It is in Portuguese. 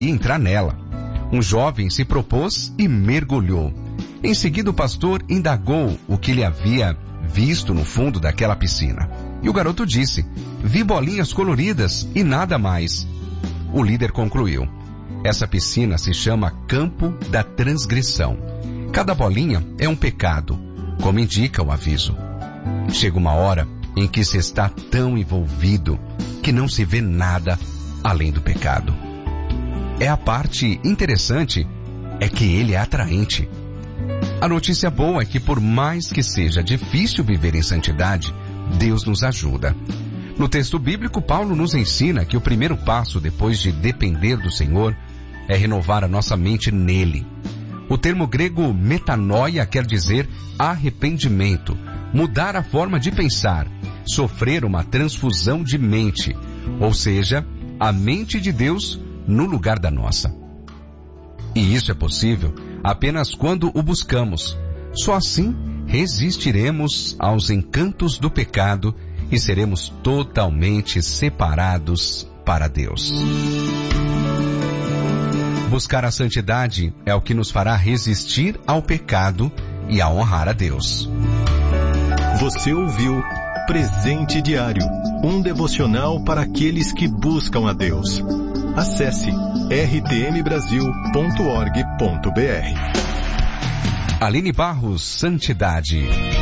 entrar nela. Um jovem se propôs e mergulhou. Em seguida, o pastor indagou o que ele havia visto no fundo daquela piscina. E o garoto disse: vi bolinhas coloridas e nada mais. O líder concluiu: essa piscina se chama Campo da Transgressão. Cada bolinha é um pecado, como indica o aviso. Chega uma hora em que se está tão envolvido que não se vê nada além do pecado. A parte interessante é que ele é atraente. A notícia boa é que, por mais que seja difícil viver em santidade, Deus nos ajuda. No texto bíblico, Paulo nos ensina que o primeiro passo depois de depender do Senhor é renovar a nossa mente nele. O termo grego metanoia quer dizer arrependimento, mudar a forma de pensar, sofrer uma transfusão de mente, ou seja, a mente de Deus no lugar da nossa. E isso é possível apenas quando o buscamos. Só assim resistiremos aos encantos do pecado e seremos totalmente separados para Deus. Buscar a santidade é o que nos fará resistir ao pecado e a honrar a Deus. Você ouviu Presente Diário, um devocional para aqueles que buscam a Deus. Acesse rtmbrasil.org.br. Aline Barros, Santidade.